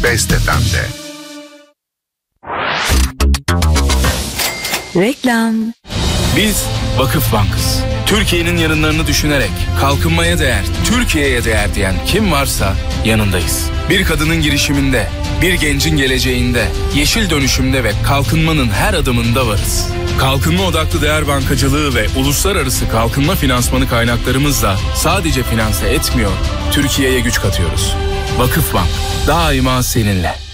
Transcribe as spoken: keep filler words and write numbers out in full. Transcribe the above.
Best F M'de. Reklam. Biz Vakıf Bank'ız. Türkiye'nin yarınlarını düşünerek kalkınmaya değer, Türkiye'ye değer diyen kim varsa yanındayız. Bir kadının girişiminde, bir gencin geleceğinde, yeşil dönüşümde ve kalkınmanın her adımında varız. Kalkınma odaklı değer bankacılığı ve uluslararası kalkınma finansmanı kaynaklarımızla sadece finanse etmiyor, Türkiye'ye güç katıyoruz. Vakıf Bank, daima seninle.